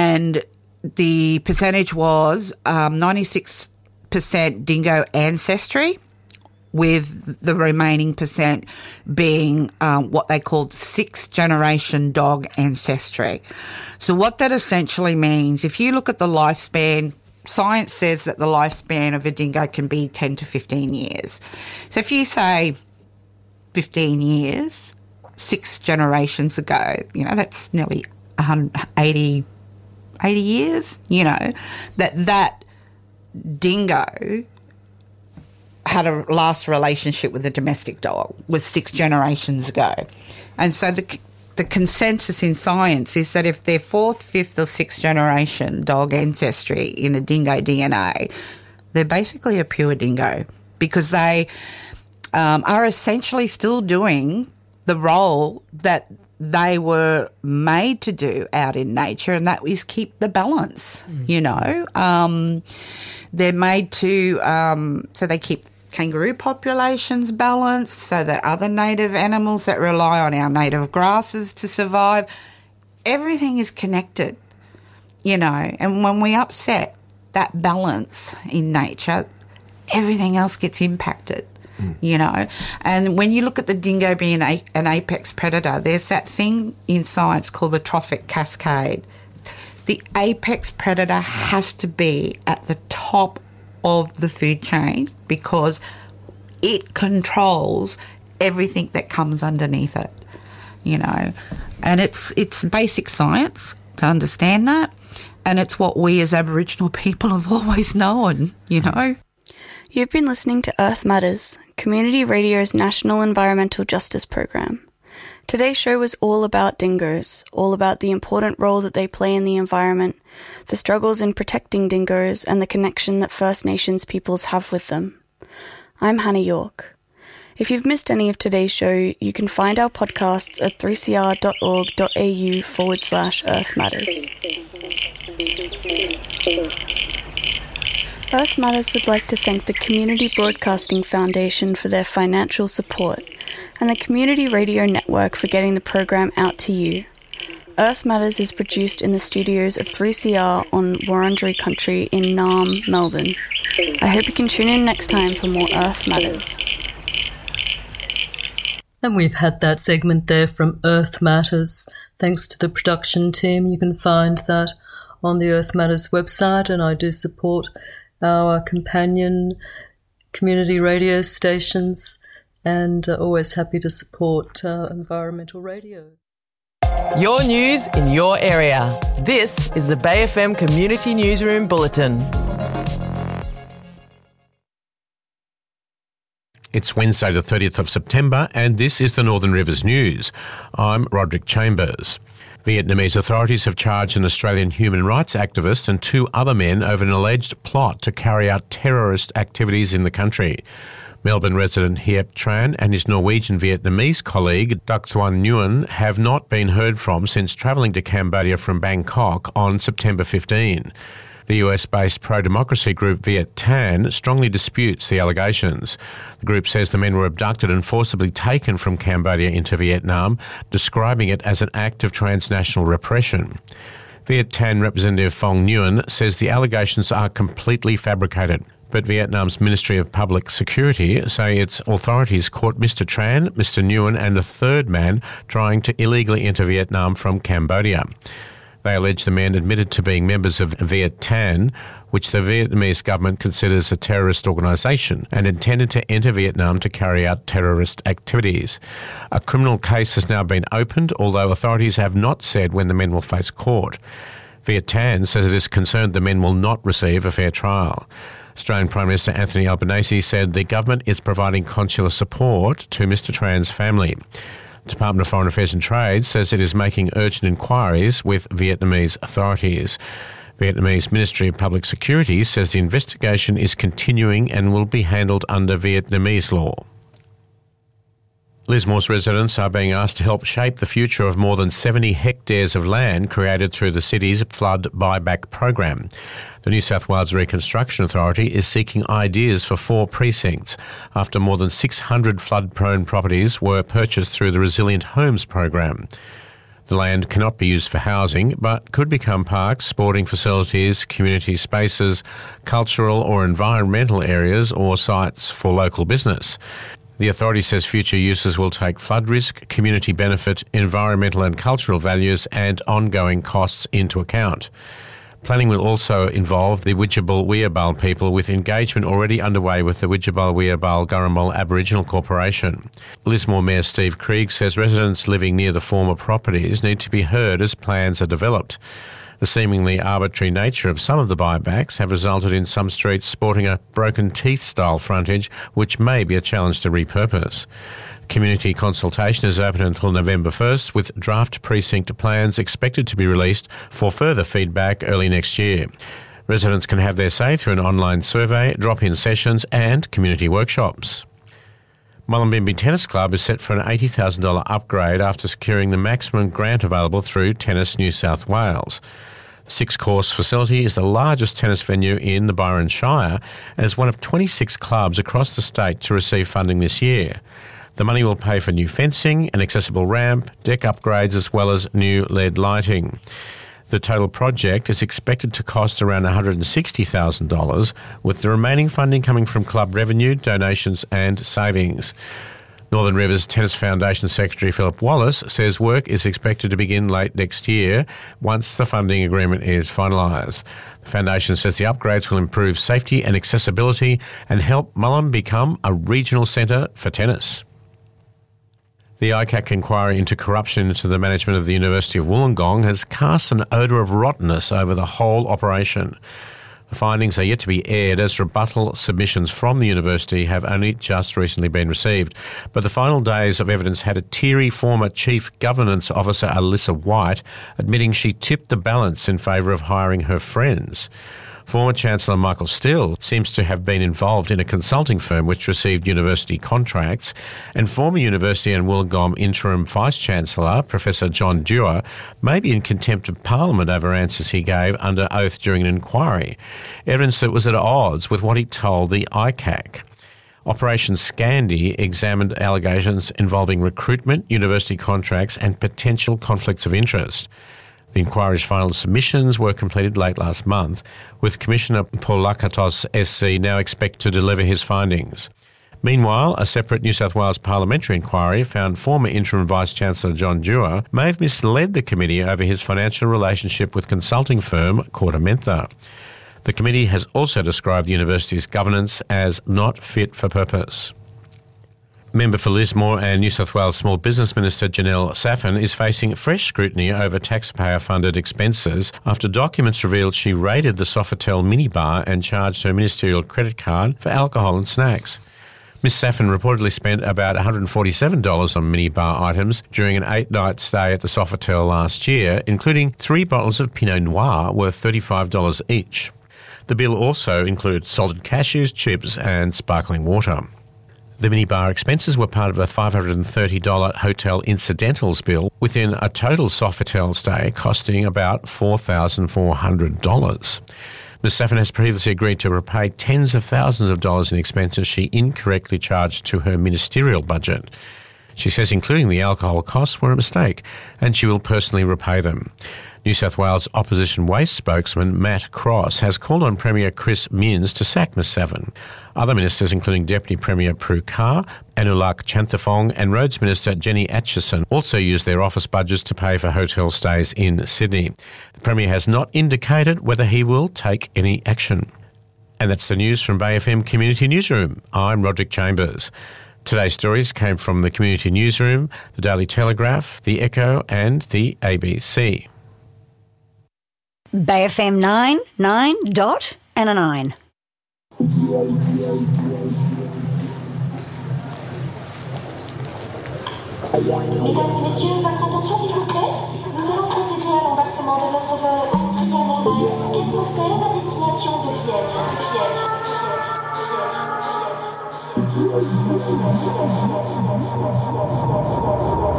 and the percentage was 96% dingo ancestry, with the remaining percent being what they called sixth-generation dog ancestry. So what that essentially means, if you look at the lifespan, science says that the lifespan of a dingo can be 10 to 15 years. So if you say 15 years, 6 generations ago, that's nearly 180 years, that dingo had a last relationship with a domestic dog was 6 generations ago. And so the consensus in science is that if they're 4th, 5th or 6th generation dog ancestry in a dingo DNA, they're basically a pure dingo, because they are essentially still doing the role that they were made to do out in nature, and that is keep the balance, They're made to, so they keep kangaroo populations balanced so that other native animals that rely on our native grasses to survive, everything is connected, and when we upset that balance in nature, everything else gets impacted. And when you look at the dingo being an apex predator, there's that thing in science called the trophic cascade. The apex predator has to be at the top of the food chain because it controls everything that comes underneath it, And it's basic science to understand that, and it's what we as Aboriginal people have always known, You've been listening to Earth Matters, Community Radio's National Environmental Justice Program. Today's show was all about dingoes, all about the important role that they play in the environment, the struggles in protecting dingoes, and the connection that First Nations peoples have with them. I'm Hannah York. If you've missed any of today's show, you can find our podcasts at 3cr.org.au/Earth Matters. Earth Matters would like to thank the Community Broadcasting Foundation for their financial support, and the Community Radio Network for getting the program out to you. Earth Matters is produced in the studios of 3CR on Wurundjeri Country in Naarm, Melbourne. I hope you can tune in next time for more Earth Matters. And we've had that segment there from Earth Matters. Thanks to the production team. You can find that on the Earth Matters website, and I do support our companion community radio stations, and always happy to support environmental radio. Your news in your area. This is the Bay FM Community Newsroom Bulletin. It's Wednesday the 30th of September, and this is the Northern Rivers News. I'm Roderick Chambers. Vietnamese authorities have charged an Australian human rights activist and 2 other men over an alleged plot to carry out terrorist activities in the country. Melbourne resident Hiep Tran and his Norwegian Vietnamese colleague Duc Thuan Nguyen have not been heard from since travelling to Cambodia from Bangkok on September 15. The US-based pro-democracy group Viet Thanh strongly disputes the allegations. The group says the men were abducted and forcibly taken from Cambodia into Vietnam, describing it as an act of transnational repression. Viet Thanh Representative Phong Nguyen says the allegations are completely fabricated. But Vietnam's Ministry of Public Security say its authorities caught Mr Tran, Mr Nguyen and a third man trying to illegally enter Vietnam from Cambodia. They allege the men admitted to being members of Viet Thanh, which the Vietnamese government considers a terrorist organisation, and intended to enter Vietnam to carry out terrorist activities. A criminal case has now been opened, although authorities have not said when the men will face court. Viet Thanh says it is concerned the men will not receive a fair trial. Australian Prime Minister Anthony Albanese said the government is providing consular support to Mr Tran's family. The Department of Foreign Affairs and Trade says it is making urgent inquiries with Vietnamese authorities. Vietnamese Ministry of Public Security says the investigation is continuing and will be handled under Vietnamese law. Lismore's residents are being asked to help shape the future of more than 70 hectares of land created through the city's flood buyback program. The New South Wales Reconstruction Authority is seeking ideas for 4 precincts after more than 600 flood-prone properties were purchased through the Resilient Homes program. The land cannot be used for housing, but could become parks, sporting facilities, community spaces, cultural or environmental areas, or sites for local business. The authority says future uses will take flood risk, community benefit, environmental and cultural values, and ongoing costs into account. Planning will also involve the Widjabul Weabal people, with engagement already underway with the Widjabul Weabal Gurrumbal Aboriginal Corporation. Lismore Mayor Steve Krieg says residents living near the former properties need to be heard as plans are developed. The seemingly arbitrary nature of some of the buybacks have resulted in some streets sporting a broken teeth-style frontage, which may be a challenge to repurpose. Community consultation is open until November 1st, with draft precinct plans expected to be released for further feedback early next year. Residents can have their say through an online survey, drop-in sessions and community workshops. Mullumbimby Tennis Club is set for an $80,000 upgrade after securing the maximum grant available through Tennis New South Wales. The 6-course facility is the largest tennis venue in the Byron Shire and is one of 26 clubs across the state to receive funding this year. The money will pay for new fencing, an accessible ramp, deck upgrades, as well as new LED lighting. The total project is expected to cost around $160,000, with the remaining funding coming from club revenue, donations and savings. Northern Rivers Tennis Foundation Secretary Philip Wallace says work is expected to begin late next year once the funding agreement is finalised. The foundation says the upgrades will improve safety and accessibility and help Mullumbimby become a regional centre for tennis. The ICAC inquiry into corruption into the management of the University of Wollongong has cast an odour of rottenness over the whole operation. The findings are yet to be aired as rebuttal submissions from the university have only just recently been received. But the final days of evidence had a teary former Chief Governance Officer Alyssa White admitting she tipped the balance in favour of hiring her friends. Former Chancellor Michael Still seems to have been involved in a consulting firm which received university contracts, and former University and Wollongong Interim Vice-Chancellor Professor John Dewar may be in contempt of Parliament over answers he gave under oath during an inquiry, evidence that was at odds with what he told the ICAC. Operation Scandi examined allegations involving recruitment, university contracts and potential conflicts of interest. The inquiry's final submissions were completed late last month, with Commissioner Paul Lakatos SC now expected to deliver his findings. Meanwhile, a separate New South Wales parliamentary inquiry found former Interim Vice-Chancellor John Dewar may have misled the committee over his financial relationship with consulting firm Cordamentha. The committee has also described the university's governance as not fit for purpose. Member for Lismore and New South Wales Small Business Minister Janelle Saffin is facing fresh scrutiny over taxpayer-funded expenses after documents revealed she raided the Sofitel minibar and charged her ministerial credit card for alcohol and snacks. Ms Saffin reportedly spent about $147 on minibar items during an 8-night stay at the Sofitel last year, including 3 bottles of Pinot Noir worth $35 each. The bill also included salted cashews, chips and sparkling water. The minibar expenses were part of a $530 hotel incidentals bill within a total Sofitel stay costing about $4,400. Ms Saffin has previously agreed to repay tens of thousands of dollars in expenses she incorrectly charged to her ministerial budget. She says including the alcohol costs were a mistake and she will personally repay them. New South Wales Opposition Waste spokesman Matt Cross has called on Premier Chris Minns to sack Ms Saffin. Other ministers, including Deputy Premier Prue Carr, Anulak Chanthafong and Roads Minister Jenny Atchison, also used their office budgets to pay for hotel stays in Sydney. The Premier has not indicated whether he will take any action. And that's the news from Bay FM Community Newsroom. I'm Roderick Chambers. Today's stories came from the Community Newsroom, the Daily Telegraph, the Echo and the ABC. Bay FM 9 dot and a 9. Mesdames et messieurs, votre attention s'il vous plaît. Nous allons procéder à l'embarquement de notre vol Austrian Airlines 416 à destination de Vienne.